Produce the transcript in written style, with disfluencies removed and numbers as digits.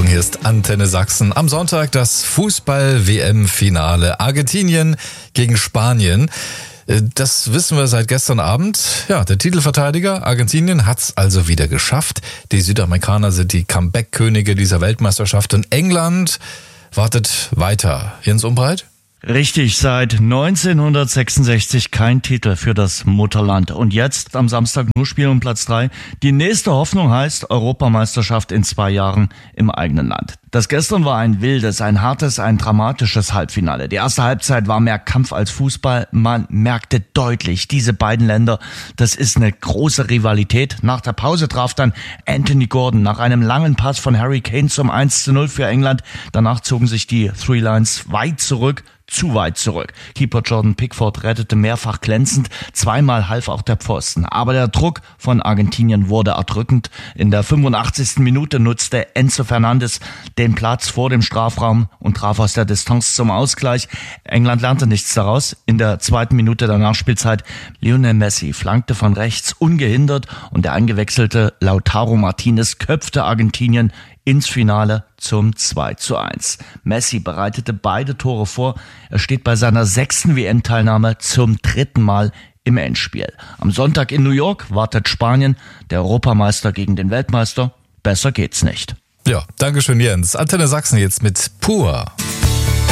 Morgen, hier ist Antenne Sachsen. Am Sonntag das Fußball-WM-Finale. Argentinien gegen Spanien. Das wissen wir seit gestern Abend. Ja, der Titelverteidiger Argentinien hat's also wieder geschafft. Die Südamerikaner sind die Comeback-Könige dieser Weltmeisterschaft und England wartet weiter. Jens Umbreit? Richtig, seit 1966 kein Titel für das Mutterland. Und jetzt am Samstag nur Spiel um Platz 3. Die nächste Hoffnung heißt Europameisterschaft in 2 Jahren im eigenen Land. Das gestern war ein wildes, ein hartes, ein dramatisches Halbfinale. Die erste Halbzeit war mehr Kampf als Fußball. Man merkte deutlich, diese beiden Länder, das ist eine große Rivalität. Nach der Pause traf dann Anthony Gordon nach einem langen Pass von Harry Kane zum 1:0 für England. Danach zogen sich die Three Lions weit zurück. Zu weit zurück. Keeper Jordan Pickford rettete mehrfach glänzend, zweimal half auch der Pfosten. Aber der Druck von Argentinien wurde erdrückend. In der 85. Minute nutzte Enzo Fernandes den Platz vor dem Strafraum und traf aus der Distanz zum Ausgleich. England lernte nichts daraus. In der 2. Minute der Nachspielzeit Lionel Messi flankte von rechts ungehindert und der eingewechselte Lautaro Martinez köpfte Argentinien ins Finale zum 2:1. Messi bereitete beide Tore vor. Er steht bei seiner 6. WM-Teilnahme zum 3. Mal im Endspiel. Am Sonntag in New York wartet Spanien, der Europameister gegen den Weltmeister. Besser geht's nicht. Ja, danke schön Jens. Antenne Sachsen jetzt mit Pur.